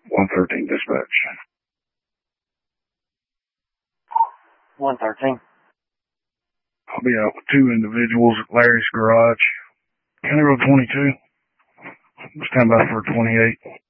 113 dispatch. 113. I'll be out with 2 individuals at Larry's garage. County Road 22. Stand by for 28.